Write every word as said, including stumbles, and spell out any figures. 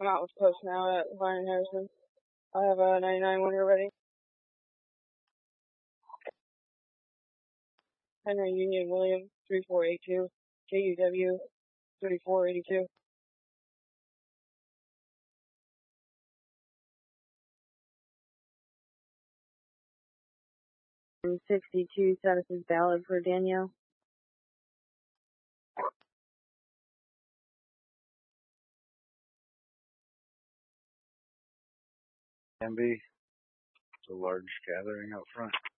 I'm out with post now at Ryan Harrison. I have a ninety-nine when you're ready. Henry Union William, three four eight two, J U W, thirty-four eighty-two. sixty-two, status is valid for Danielle. Can be. It's a large gathering out front.